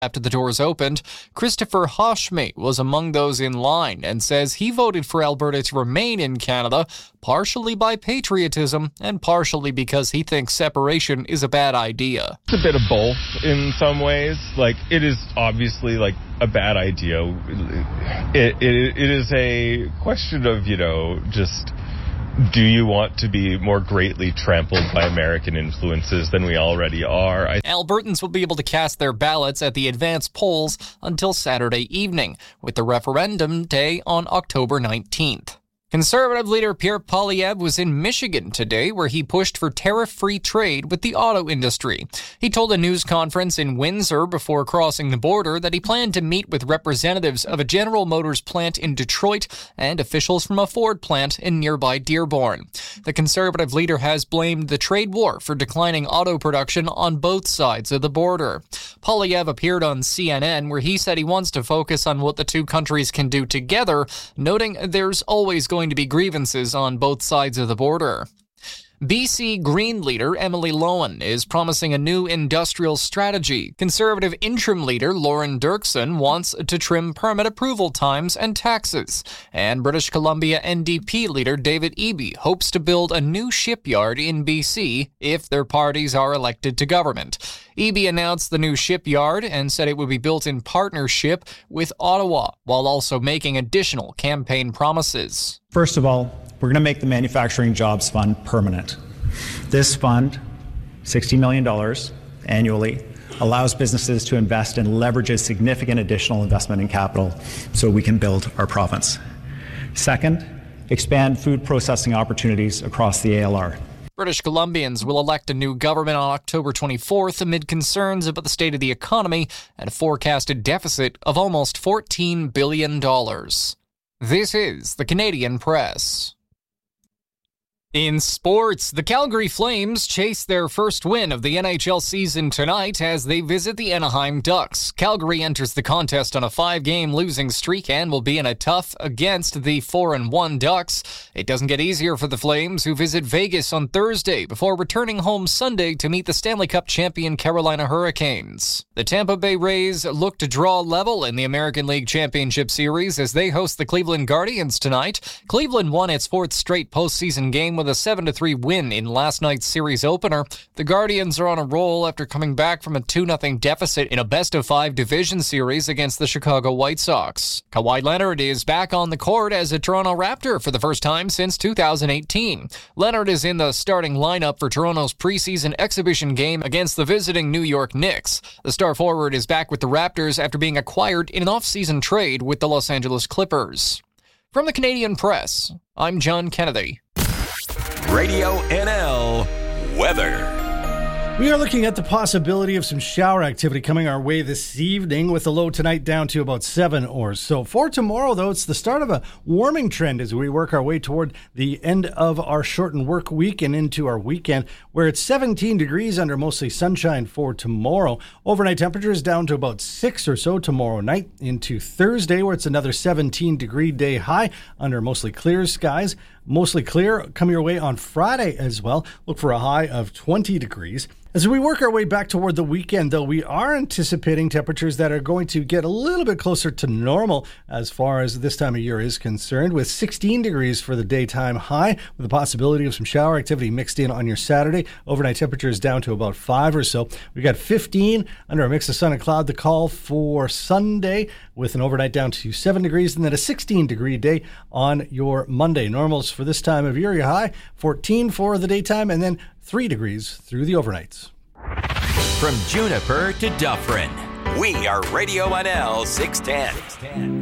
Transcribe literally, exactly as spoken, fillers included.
After the doors opened, Christopher Hoshme was among those in line and says he voted for Alberta to remain in Canada, partially by patriotism and partially because he thinks separation is a bad idea. It's a bit of both in some ways. Like, it is obviously like a bad idea. It, it, it is a question of, you know, just... do you want to be more greatly trampled by American influences than we already are? I- Albertans will be able to cast their ballots at the advanced polls until Saturday evening, with the referendum day on October nineteenth. Conservative leader Pierre Poilievre was in Michigan today, where he pushed for tariff-free trade with the auto industry. He told a news conference in Windsor before crossing the border that he planned to meet with representatives of a General Motors plant in Detroit and officials from a Ford plant in nearby Dearborn. The Conservative leader has blamed the trade war for declining auto production on both sides of the border. Poilievre appeared on C N N, where he said he wants to focus on what the two countries can do together, noting there's always going to be grievances on both sides of the border. B C Green leader Emily Lowen is promising a new industrial strategy. Conservative interim leader Lauren Dirksen wants to trim permit approval times and taxes. And British Columbia N D P leader David Eby hopes to build a new shipyard in B C if their parties are elected to government. Eby announced the new shipyard and said it would be built in partnership with Ottawa, while also making additional campaign promises. First of all, we're going to make the Manufacturing Jobs Fund permanent. This fund, sixty million dollars annually, allows businesses to invest and leverages significant additional investment in capital so we can build our province. Second, expand food processing opportunities across the A L R. British Columbians will elect a new government on October twenty-fourth amid concerns about the state of the economy and a forecasted deficit of almost fourteen billion dollars. This is the Canadian Press. In sports, the Calgary Flames chase their first win of the N H L season tonight as they visit the Anaheim Ducks. Calgary enters the contest on a five-game losing streak and will be in a tough against the four and one Ducks. It doesn't get easier for the Flames, who visit Vegas on Thursday before returning home Sunday to meet the Stanley Cup champion Carolina Hurricanes. The Tampa Bay Rays look to draw level in the American League Championship Series as they host the Cleveland Guardians tonight. Cleveland won its fourth straight postseason game with a seven to three win in last night's series opener. The Guardians are on a roll after coming back from a two nothing deficit in a best-of-five division series against the Chicago White Sox. Kawhi Leonard is back on the court as a Toronto Raptor for the first time since two thousand eighteen. Leonard is in the starting lineup for Toronto's preseason exhibition game against the visiting New York Knicks. The star forward is back with the Raptors after being acquired in an off-season trade with the Los Angeles Clippers. From the Canadian Press, I'm John Kennedy. Radio N L weather. We are looking at the possibility of some shower activity coming our way this evening, with the low tonight down to about seven or so. For tomorrow, though, it's the start of a warming trend as we work our way toward the end of our shortened work week and into our weekend, where it's seventeen degrees under mostly sunshine for tomorrow. Overnight temperatures down to about six or so tomorrow night into Thursday, where it's another seventeen degree day high under mostly clear skies. Mostly clear come your way on Friday as well. Look for a high of twenty degrees. As we work our way back toward the weekend, though, we are anticipating temperatures that are going to get a little bit closer to normal as far as this time of year is concerned, with sixteen degrees for the daytime high, with the possibility of some shower activity mixed in on your Saturday. Overnight temperatures down to about five or so. We got fifteen under a mix of sun and cloud to call for Sunday, with an overnight down to seven degrees, and then a sixteen degree day on your Monday. Normals for this time of year, your high fourteen for the daytime, and then three degrees through the overnights. From Juniper to Dufferin, we are Radio N L six ten.